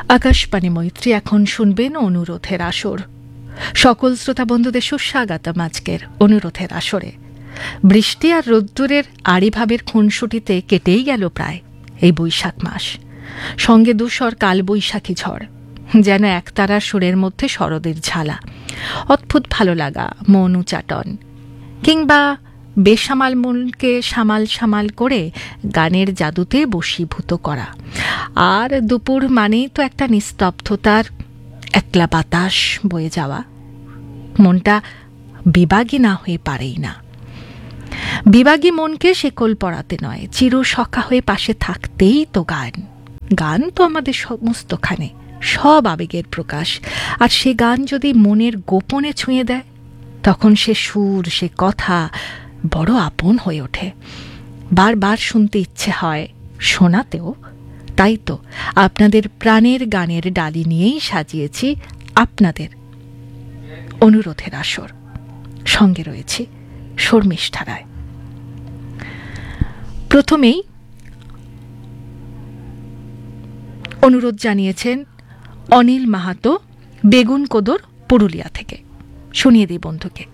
আকাশবাণী মৈত্রী এখন শুনবেন অনুরোধের আসর। সকল শ্রোতা বন্ধুদের সুস্বাগতম আজকের অনুরোধের আসরে। বৃষ্টি আর রোদ্দুরের আড়িভাবের খুনসুটিতে কেটেই গেল প্রায় এই বৈশাখ মাস। সঙ্গে ধূসর কালবৈশাখী ঝড়, যেন একতারার সুরের মধ্যে শরদের ঝালা। অদ্ভুত ভালো লাগা, মন উচাটন, কিংবা বেসামাল মনকে সামাল সামাল করে গানের জাদুতে বশীভূত করা। আর দুপুর মানেই তো একটা নিস্তব্ধতার একলা বাতাস বয়ে যাওয়া। মনটা বিবাগী না হয়ে পারেই না। বিবাগী মনকে শেকল পরাতে নয়, চির সখা হয়ে পাশে থাকতেই তো গান। গান তো আমাদের সমস্তখানে, সব আবেগের প্রকাশ। আর সে গান যদি মনের গোপনে ছুঁয়ে দেয়, তখন সে সুর, সে কথা বড় আপন হয়ে ওঠে। বারবার শুনতে ইচ্ছে হয়, শোনাতেও। তাই তো আপনাদের প্রাণের গানের ডালি নিয়েই সাজিয়েছি আপনাদের অনুরোধের আসর। সঙ্গে রয়েছি শর্মিষ্ঠা রায়। প্রথমেই অনুরোধ জানিয়েছেন অনিল মাহাতো, বেগুনকোদর, পুরুলিয়া থেকে। শুনিয়ে দিই বন্ধুকে।